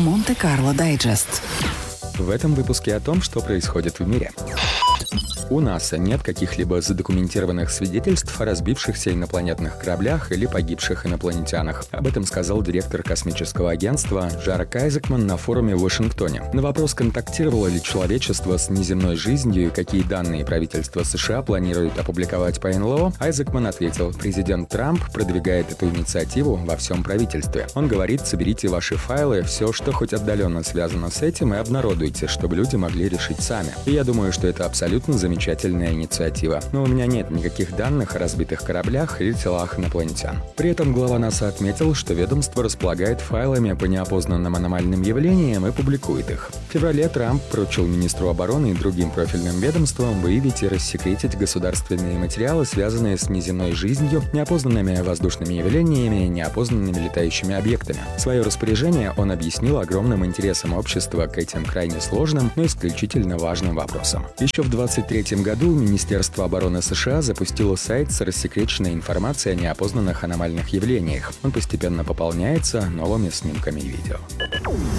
Монте-Карло Дайджест. В этом выпуске о том, что происходит в мире. У НАСА нет каких-либо задокументированных свидетельств о разбившихся инопланетных кораблях или погибших инопланетянах. Об этом сказал директор космического агентства Жарек Айзекман на форуме в Вашингтоне. На вопрос, контактировало ли человечество с неземной жизнью и какие данные правительство США планирует опубликовать по НЛО, Айзекман ответил: президент Трамп продвигает эту инициативу во всем правительстве. Он говорит: соберите ваши файлы, все, что хоть отдаленно связано с этим, и обнародуйте, чтобы люди могли решить сами. И я думаю, что это абсолютно замечательная инициатива. Но у меня нет никаких данных о разбитых кораблях или телах инопланетян. При этом глава НАСА отметил, что ведомство располагает файлами по неопознанным аномальным явлениям и публикует их. В феврале Трамп поручил министру обороны и другим профильным ведомствам выявить и рассекретить государственные материалы, связанные с неземной жизнью, неопознанными воздушными явлениями и неопознанными летающими объектами. Свое распоряжение он объяснил огромным интересом общества к этим крайне сложным, но исключительно важным вопросам. Еще в 2023 году Министерство обороны США запустило сайт с рассекреченной информацией о неопознанных аномальных явлениях. Он постепенно пополняется новыми снимками и видео.